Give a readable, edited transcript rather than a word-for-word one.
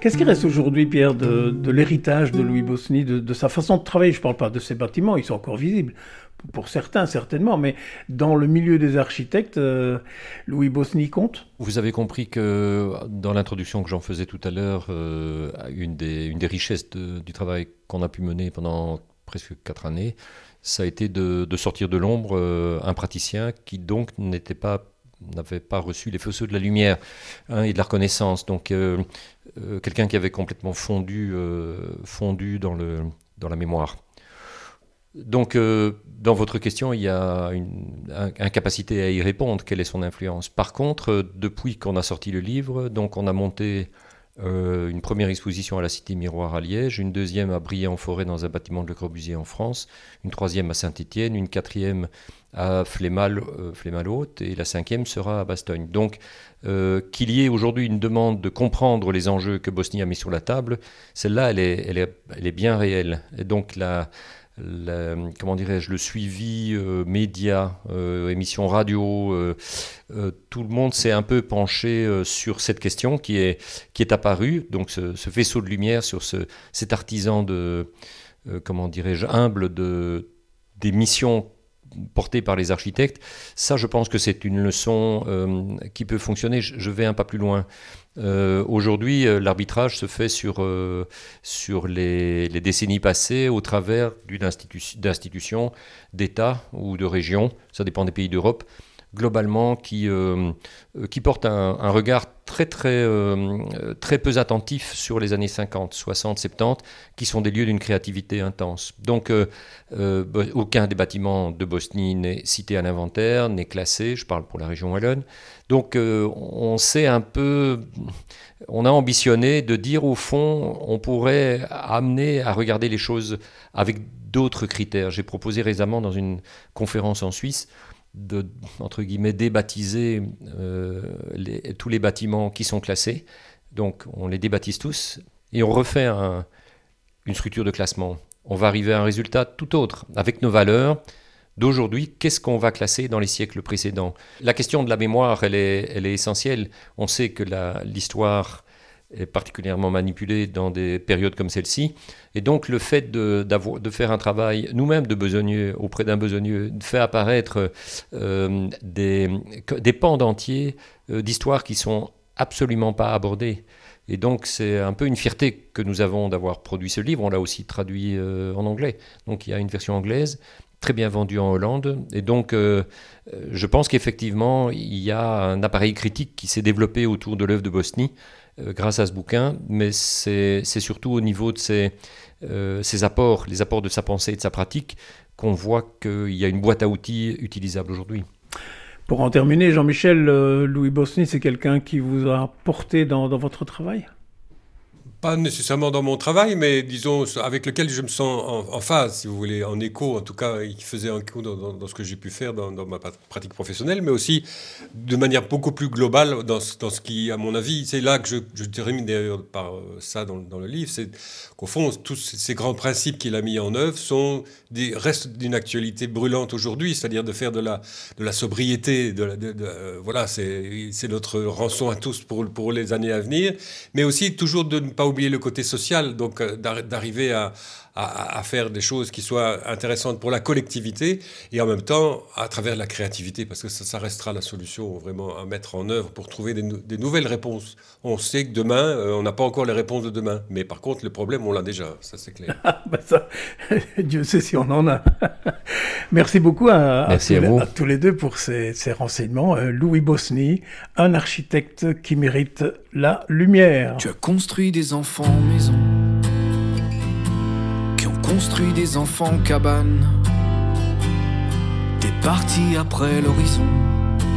Qu'est-ce qui reste aujourd'hui, Pierre, de l'héritage de Louis Bosny, de sa façon de travailler? Je ne parle pas de ses bâtiments, ils sont encore visibles, pour certains certainement, mais dans le milieu des architectes, Louis Bosny compte? Vous avez compris que dans l'introduction que j'en faisais tout à l'heure, une des richesses du travail qu'on a pu mener pendant presque 4 années, ça a été de sortir de l'ombre un praticien qui donc n'avait pas reçu les faisceaux de la lumière et de la reconnaissance. Donc quelqu'un qui avait complètement fondu dans la mémoire. Donc dans votre question, il y a une incapacité à y répondre. Quelle est son influence? Par contre, depuis qu'on a sorti le livre, donc on a monté une première exposition à la Cité Miroir à Liège, une deuxième à Briey-en-Forêt dans un bâtiment de Le Corbusier en France, une troisième à Saint-Étienne, une quatrième à Flémal-Haute et la cinquième sera à Bastogne. Donc qu'il y ait aujourd'hui une demande de comprendre les enjeux que Bosny a mis sur la table, celle-là elle est bien réelle. Et donc comment dirais-je, le suivi média, émissions radio, tout le monde s'est un peu penché sur cette question qui est apparue, donc ce faisceau de lumière sur cet artisan comment dirais-je, humble des missions portées par les architectes. Ça, je pense que c'est une leçon qui peut fonctionner. Je vais un pas plus loin. Aujourd'hui, l'arbitrage se fait sur les décennies passées au travers d'institutions, d'États ou de régions, ça dépend des pays d'Europe, globalement qui portent un regard très peu attentif sur les années 50, 60, 70, qui sont des lieux d'une créativité intense. Donc aucun des bâtiments de Bosny n'est cité à l'inventaire, n'est classé, je parle pour la région wallonne. Donc on a ambitionné de dire au fond, on pourrait amener à regarder les choses avec d'autres critères. J'ai proposé récemment dans une conférence en Suisse entre guillemets, débaptiser tous les bâtiments qui sont classés. Donc, on les débaptise tous et on refait une structure de classement. On va arriver à un résultat tout autre. Avec nos valeurs d'aujourd'hui, qu'est-ce qu'on va classer dans les siècles précédents? La question de la mémoire, elle est essentielle. On sait que l'histoire est particulièrement manipulée dans des périodes comme celle-ci. Et donc, le fait de faire un travail, nous-mêmes de besogneux, auprès d'un besogneux, de faire apparaître des pans entiers d'histoires qui sont absolument pas abordés. Et donc, c'est un peu une fierté que nous avons d'avoir produit ce livre. On l'a aussi traduit en anglais. Donc, il y a une version anglaise, très bien vendue en Hollande. Et donc, je pense qu'effectivement, il y a un appareil critique qui s'est développé autour de l'œuvre de Bosny, grâce à ce bouquin, mais c'est surtout au niveau de ses apports, les apports de sa pensée et de sa pratique, qu'on voit qu'il y a une boîte à outils utilisable aujourd'hui. Pour en terminer, Jean-Michel, Louis Bosny, c'est quelqu'un qui vous a porté dans votre travail? Pas nécessairement dans mon travail, mais disons avec lequel je me sens en phase, si vous voulez, en écho, en tout cas, qui faisait un écho dans ce que j'ai pu faire dans ma pratique professionnelle, mais aussi de manière beaucoup plus globale dans ce qui, à mon avis, c'est là que je termine d'ailleurs par ça dans le livre, c'est qu'au fond, tous ces grands principes qu'il a mis en œuvre restent d'une actualité brûlante aujourd'hui, c'est-à-dire de faire de la sobriété, voilà, c'est notre rançon à tous pour les années à venir, mais aussi toujours de ne pas oublier le côté social, donc d'arriver à faire des choses qui soient intéressantes pour la collectivité et en même temps à travers la créativité, parce que ça restera la solution vraiment à mettre en œuvre pour trouver des nouvelles réponses. On sait que demain, on n'a pas encore les réponses de demain, mais par contre, le problème, on l'a déjà, ça c'est clair. Ça, Dieu sait si on en a. Merci beaucoup à tous les deux pour ces renseignements. Louis Bosny, un architecte qui mérite la lumière. Tu as construit des enfants maison, qui ont construit des enfants cabanes. T'es parti après l'horizon.